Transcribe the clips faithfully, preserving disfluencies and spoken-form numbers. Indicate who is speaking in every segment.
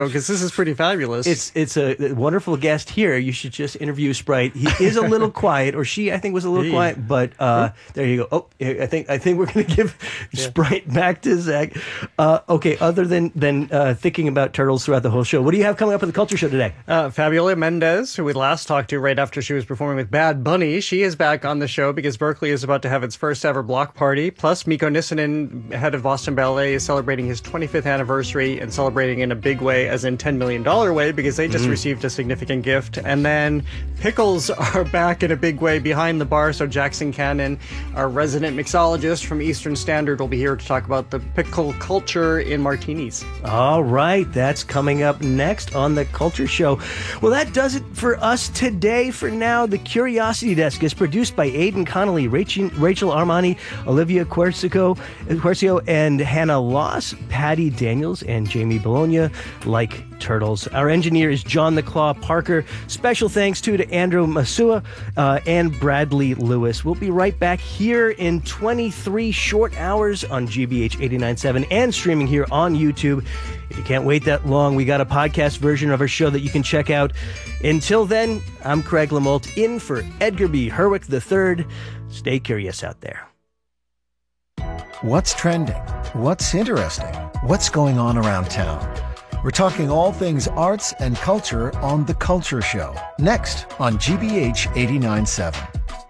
Speaker 1: because this is pretty fabulous.
Speaker 2: It's it's a wonderful guest here. You should just interview Sprite. He is a little quiet, or she, I think, was a little
Speaker 1: Hey.
Speaker 2: quiet. But uh, there you go. Oh, I think I think we're going to give
Speaker 1: Yeah.
Speaker 2: Sprite back to Zach. Uh, okay, other than than uh, thinking about turtles throughout the whole show, what do you have coming up at the Culture Show today?
Speaker 1: Uh, Fabiola Mendez, who we last talked to right after she was performing with Bad Bunny, she is back on the show because Berkeley is about to have its first ever block party. Plus, Mikko Nissinen, head of Boston Ballet, is celebrating his twenty-fifth anniversary and celebrating in a big way, as in ten million dollars way, because they just mm. received a significant gift. And then Pickles are back in a big way behind the bar. So Jackson Cannon, our resident mixologist from Eastern Standard, will be here to talk about the pickle culture in martinis.
Speaker 2: All right, that's coming up next on the Culture Show. Well, that does it for us today. For now, the Curiosity Desk is produced by Aidan Connolly, Rachel, Rachel Armani, Olivia Quercio, Quercio, and Hannah Loss, Patty Daniels, and Jamie Bologna, like turtles. Our engineer is John the Claw Parker. Special thanks too to Andrew Masua uh, and Bradley Lewis. We'll be right back here in twenty-three short hours on G B H eighty-nine point seven and streaming here on YouTube. If you can't wait that long, we got a podcast version of our show that you can check out. Until then, I'm Craig Lamolt in for Edgar B. Herwick the third. Stay curious out there.
Speaker 3: What's trending? What's interesting? What's going on around town? We're talking all things arts and culture on The Culture Show. Next on G B H eighty-nine point seven.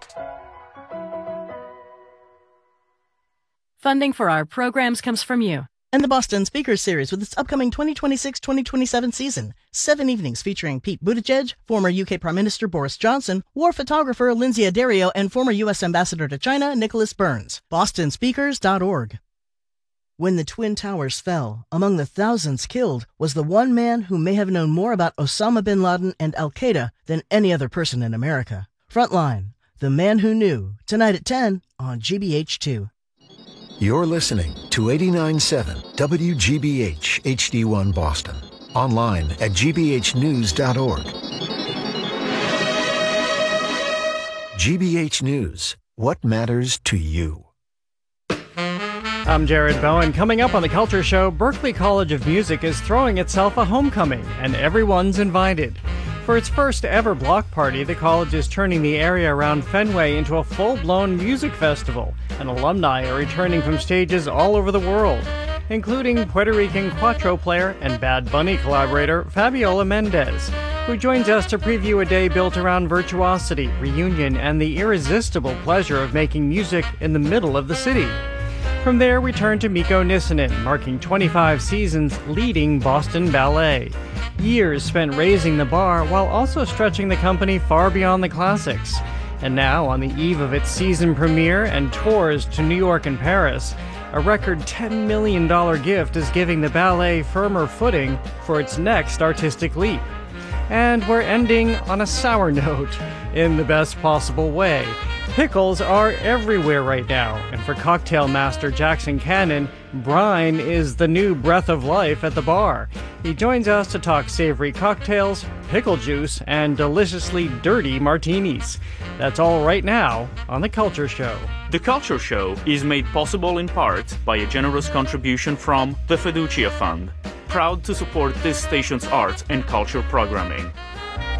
Speaker 4: Funding for our programs comes from you.
Speaker 5: And the Boston Speakers Series with its upcoming twenty twenty-six twenty twenty-seven season. Seven evenings featuring Pete Buttigieg, former U K Prime Minister Boris Johnson, war photographer Lindsay Addario, and former U S Ambassador to China Nicholas Burns. boston speakers dot org. When the Twin Towers fell, among the thousands killed was the one man who may have known more about Osama bin Laden and Al-Qaeda than any other person in America. Frontline, The Man Who Knew, tonight at ten on G B H two.
Speaker 3: You're listening to eighty-nine point seven W G B H H D one Boston. Online at g b h news dot org. G B H News. What matters to you?
Speaker 1: I'm Jared Bowen. Coming up on The Culture Show, Berklee College of Music is throwing itself a homecoming, and everyone's invited. For its first ever block party, the college is turning the area around Fenway into a full-blown music festival, and alumni are returning from stages all over the world, including Puerto Rican Cuatro player and Bad Bunny collaborator Fabiola Mendez, who joins us to preview a day built around virtuosity, reunion, and the irresistible pleasure of making music in the middle of the city. From there, we turn to Mikko Nissinen, marking twenty-five seasons leading Boston Ballet. Years spent raising the bar while also stretching the company far beyond the classics. And now, on the eve of its season premiere and tours to New York and Paris, a record ten million dollars gift is giving the ballet firmer footing for its next artistic leap. And we're ending on a sour note, in the best possible way. Pickles are everywhere right now, and for cocktail master Jackson Cannon, brine is the new breath of life at the bar. He joins us to talk savory cocktails, pickle juice, and deliciously dirty martinis. That's all right now on The Culture Show.
Speaker 6: The Culture Show is made possible in part by a generous contribution from the Fiducia Fund, proud to support this station's arts and culture programming.